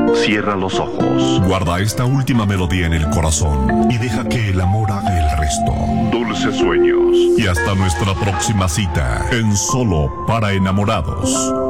Cierra los ojos. Guarda esta última melodía en el corazón y deja que el amor haga el resto. Dulces sueños. Y hasta nuestra próxima cita en Solo para Enamorados.